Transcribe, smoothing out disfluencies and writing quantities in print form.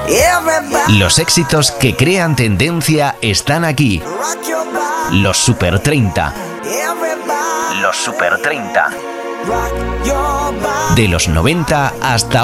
Los éxitos que crean tendencia están aquí. Los Super 30. Los Super 30. De los 90 hasta